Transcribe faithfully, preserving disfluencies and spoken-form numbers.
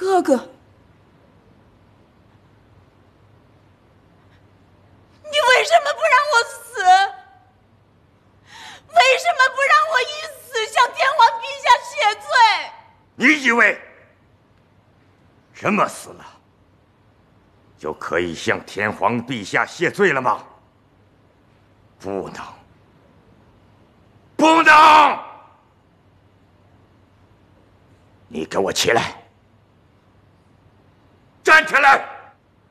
哥哥，你为什么不让我死？为什么不让我一死向天皇陛下谢罪？ 你以为这么死了就可以向天皇陛下谢罪了吗？不能，不能！你给我起来！站起来！